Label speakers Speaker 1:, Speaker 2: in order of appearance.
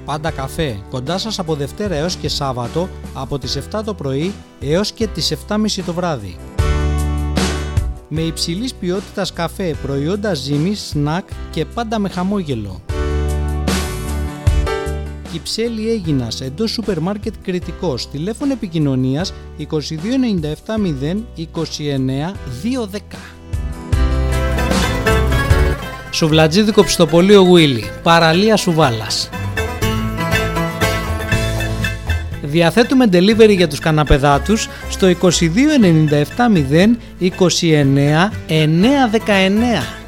Speaker 1: Πάντα καφέ, κοντά σας από Δευτέρα έως και Σάββατο, από τις 7 το πρωί έως και τις 7.30 το βράδυ. Με υψηλής ποιότητας καφέ, προϊόντα ζύμης, σνακ και πάντα με χαμόγελο. Κυψέλη Αίγινας, εντός σούπερ μάρκετ Κρητικός, τηλέφωνο επικοινωνίας 2297 029 210. Σουβλατζίδικο Πιστοπωλείο Γουίλι, παραλία Σουβάλας. Διαθέτουμε delivery για τους καναπεδάτους στο 2297 029 919.